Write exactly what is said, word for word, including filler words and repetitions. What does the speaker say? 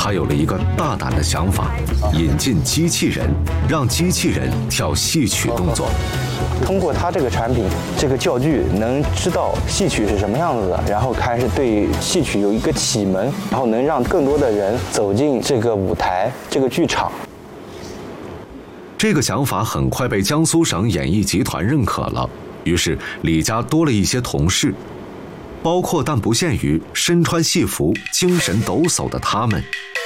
他有了一个大胆的想法，引进机器人，让机器人跳戏曲动作。 通过他这个产品，这个教具能知道戏曲是什么样子的，然后开始对戏曲有一个启蒙，然后能让更多的人走进这个舞台、这个剧场。 这个想法很快被江苏省演艺集团认可了，于是李家多了一些同事，包括但不限于身穿戏服、精神抖擞的他们。